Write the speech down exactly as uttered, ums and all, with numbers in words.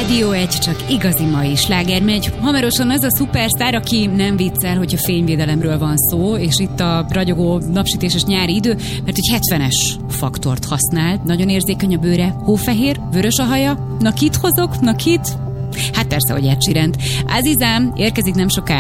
Rádió egy, csak igazi mai sláger megy. Hamarosan az a szupersztár, aki nem viccel, hogyha fényvédelemről van szó, és itt a ragyogó napsütéses nyári idő, mert egy hetvenes faktort használ, nagyon érzékeny a bőre, hófehér, vörös a haja. Na kit hozok? Na kit? Hát persze, hogy Ed Sheerant. Azizám érkezik nem sokára.